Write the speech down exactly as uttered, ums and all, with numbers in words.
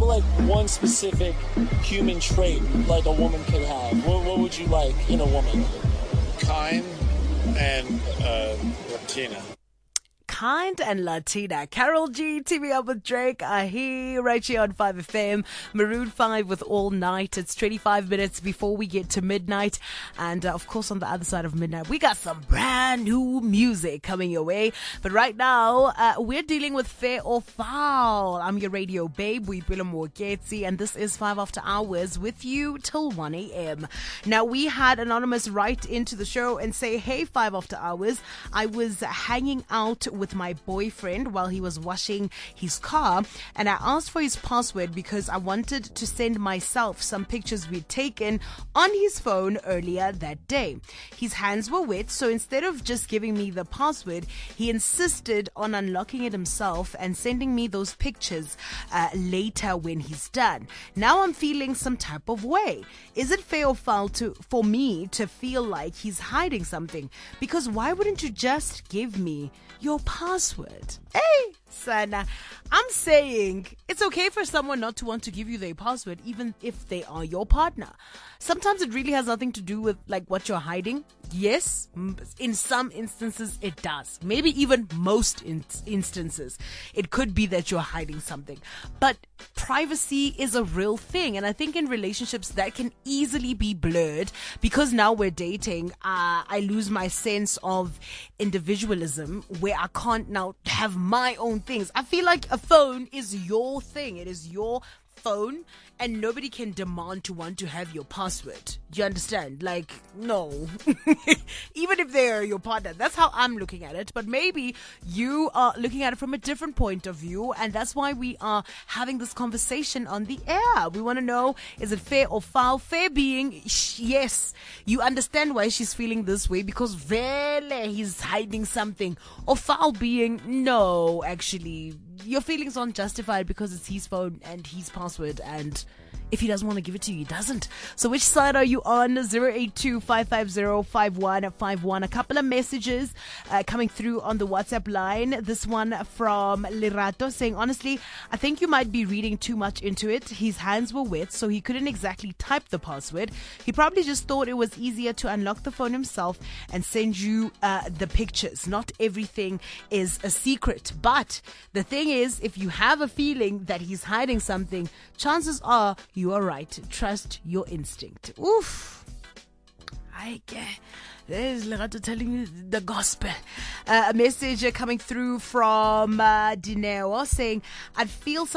were like one specific human trait like a woman could have, what, what would you like in a woman? Kind and uh, Latina. Kind and Latina. Carol G teaming up with Drake. I hear right here on five F M. Maroon five with All Night. It's twenty-five minutes before we get to midnight. And uh, of course, on the other side of midnight, we got some brand new music coming your way. But right now, uh, we're dealing with fair or foul. I'm your radio babe, Boipelo Moeketsi, and this is five After Hours with you till one a.m. Now, we had Anonymous write into the show and say, hey, five After Hours, I was hanging out with with my boyfriend while he was washing his car, and I asked for his password because I wanted to send myself some pictures we'd taken on his phone earlier that day. His hands were wet, so instead of just giving me the password, he insisted on unlocking it himself and sending me those pictures uh, later when he's done. Now I'm feeling some type of way. Is it fair or foul to for me to feel like he's hiding something? Because why wouldn't you just give me your password? Hey, Sana, I'm saying it's okay for someone not to want to give you their password, even if they are your partner. Sometimes it really has nothing to do with like what you're hiding. Yes, in some instances it does. Maybe even most in- instances, it could be that you're hiding something. But privacy is a real thing, and I think in relationships that can easily be blurred because now we're dating. Uh, I lose my sense of individualism where I can't now have my own things. I feel like a phone is your thing. It is your phone, and nobody can demand to want to have your password. Do you understand? Like, no. Even if they are your partner. That's how I'm looking at it. But maybe you are looking at it from a different point of view, and that's why we are having this conversation on the air. We want to know, is it fair or foul? Fair being, yes, you understand why she's feeling this way because really he's hiding something. Or foul being, no, actually, your feelings aren't justified because it's his phone and his password, and if he doesn't want to give it to you, he doesn't. So which side are you on? zero eight two, five five zero, five one five one. A couple of messages uh, coming through on the WhatsApp line. This one from Lerato saying, honestly, I think you might be reading too much into it. His hands were wet, so he couldn't exactly type the password. He probably just thought it was easier to unlock the phone himself and send you uh, the pictures. Not everything is a secret. But the thing is, if you have a feeling that he's hiding something, chances are you are right. Trust your instinct. Oof. I get. There's Lerato telling you the gospel. Uh, a message coming through from uh, Dineo saying, I'd feel some